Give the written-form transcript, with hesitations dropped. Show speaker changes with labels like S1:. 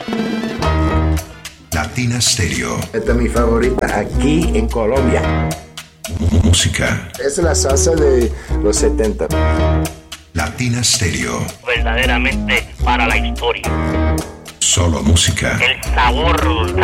S1: Latina Stereo.
S2: Esta es mi favorita aquí en Colombia.
S1: Música.
S2: Es la salsa de los 70.
S1: Latina Stereo.
S3: Verdaderamente para la historia.
S1: Solo música.
S3: El sabor